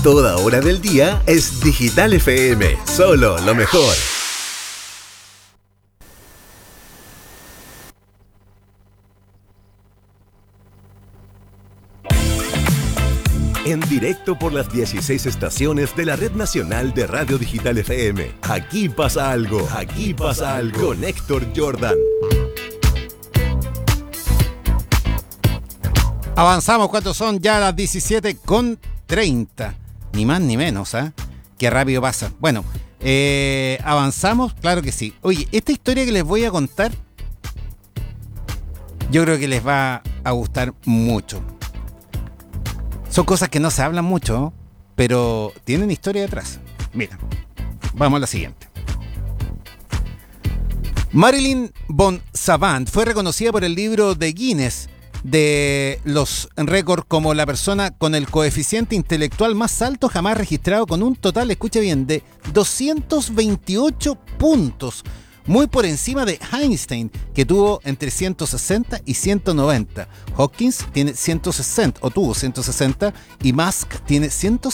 Toda hora del día es Digital FM, solo lo mejor. En directo por las 16 estaciones de la Red Nacional de Radio Digital FM. Aquí pasa algo, aquí pasa algo. Con Héctor Jordan. Avanzamos, ¿cuántos son? Ya las 17:30. Ni más ni menos, ¿ah? Qué rápido pasa. Bueno, avanzamos, claro que sí. Oye, esta historia que les voy a contar, yo creo que les va a gustar mucho. Son cosas que no se hablan mucho, ¿no? Pero tienen historia detrás. Mira, vamos a la siguiente. Marilyn von Savant fue reconocida por el libro de Guinness de los récords como la persona con el coeficiente intelectual más alto jamás registrado, con un total, escuche bien, de 228 puntos. Muy por encima de Einstein, que tuvo entre 160 y 190. Hawkins tiene 160, o tuvo 160, y Musk tiene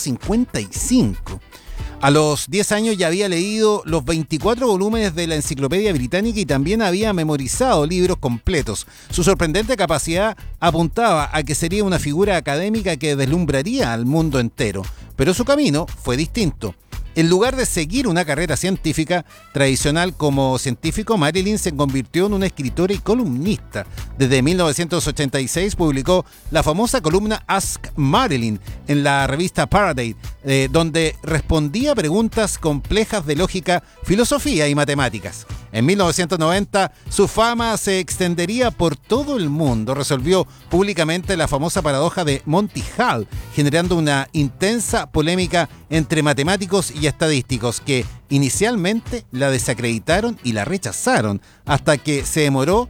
155. A los 10 años ya había leído los 24 volúmenes de la Enciclopedia Británica y también había memorizado libros completos. Su sorprendente capacidad apuntaba a que sería una figura académica que deslumbraría al mundo entero. Pero su camino fue distinto. En lugar de seguir una carrera científica tradicional como científico, Marilyn se convirtió en una escritora y columnista. Desde 1986 publicó la famosa columna Ask Marilyn en la revista Paraday, donde respondía preguntas complejas de lógica, filosofía y matemáticas. En 1990, su fama se extendería por todo el mundo. Resolvió públicamente la famosa paradoja de Monty Hall, generando una intensa polémica entre matemáticos y estadísticos que inicialmente la desacreditaron y la rechazaron, hasta que se demoró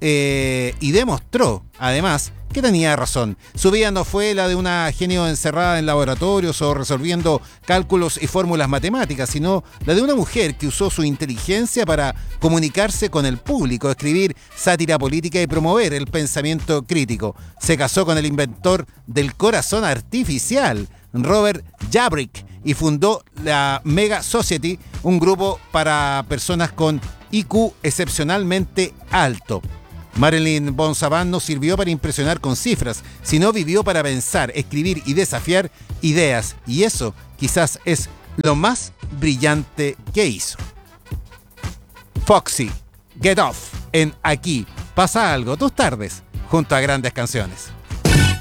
y demostró, además, que tenía razón. Su vida no fue la de una genio encerrada en laboratorios o resolviendo cálculos y fórmulas matemáticas, sino la de una mujer que usó su inteligencia para comunicarse con el público, escribir sátira política y promover el pensamiento crítico. Se casó con el inventor del corazón artificial, Robert Jabrick, y fundó la Mega Society, un grupo para personas con IQ excepcionalmente alto. Marilyn von Savant no sirvió para impresionar con cifras, sino vivió para pensar, escribir y desafiar ideas. Y eso quizás es lo más brillante que hizo. Foxy, Get Off, en Aquí Pasa Algo, tus tardes, junto a grandes canciones.